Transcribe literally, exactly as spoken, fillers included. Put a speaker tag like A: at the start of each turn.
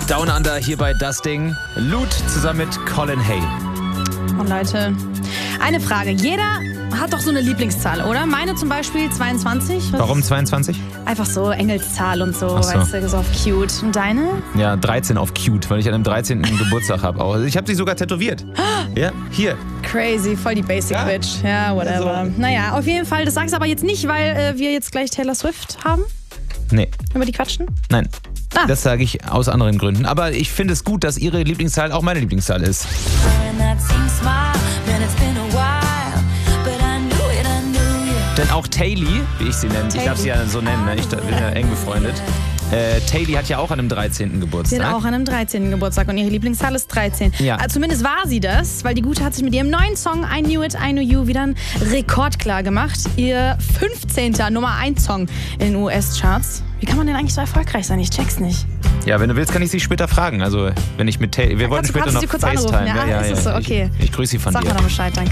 A: Down Under hier bei Das Ding. Loot zusammen mit Colin Hay.
B: Und Leute, eine Frage. Jeder hat doch so eine Lieblingszahl, oder? Meine zum Beispiel zweiundzwanzig. Was
A: Warum zweiundzwanzig?
B: Einfach so Engelszahl und so,
A: Ach so.
B: weißt du, so auf cute. Und deine?
A: Ja, dreizehn auf cute, weil ich an dem dreizehnten Geburtstag habe. Also ich habe sie sogar tätowiert. Ja, hier.
B: Crazy, voll die Basic
A: Ja.
B: Bitch. Ja, whatever.
A: Also.
B: Naja, auf jeden Fall, das sagst du aber jetzt nicht, weil äh, wir jetzt gleich Taylor Swift haben.
A: Nee,
B: Über die quatschen?
A: nein.
B: Ah.
A: Das sage ich aus anderen Gründen. Aber ich finde es gut, dass ihre Lieblingszahl auch meine Lieblingszahl ist. Denn auch Taylor, wie ich sie nenne, ich darf sie ja so nennen, ne? Ich bin ja eng befreundet. Äh, Taylor hat ja auch an einem dreizehnten
B: Sie
A: Geburtstag.
B: hat auch an einem dreizehnten Geburtstag und ihre Lieblingszahl ist dreizehn.
A: Ja.
B: Also zumindest war sie das, weil die Gute hat sich mit ihrem neuen Song I Knew It, I Knew You wieder einen Rekord klar gemacht. Ihr fünfzehnter Nummer eins Song in den U S-Charts. Wie kann man denn eigentlich so erfolgreich sein? Ich check's nicht.
A: Ja, wenn du willst, kann ich sie später fragen. Also, wenn ich mit Taylor. Wir wollten
B: Kannst du-
A: später
B: kannst
A: noch
B: du sie kurz
A: FaceTime.
B: anrufen? Ja, ist es so? Okay.
A: Ich, ich grüße sie von
B: Sag
A: dir.
B: mal noch Bescheid, danke.